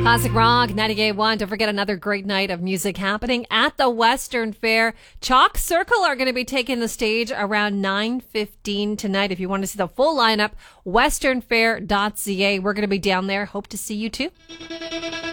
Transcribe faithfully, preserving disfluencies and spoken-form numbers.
Classic Rock ninety-eight point one. Don't forget another great night of music happening at the Western Fair. Chalk Circle are going to be taking the stage around nine fifteen tonight. If you want to see the full lineup, western fair dot c a. We're going to be down there. Hope to see you too.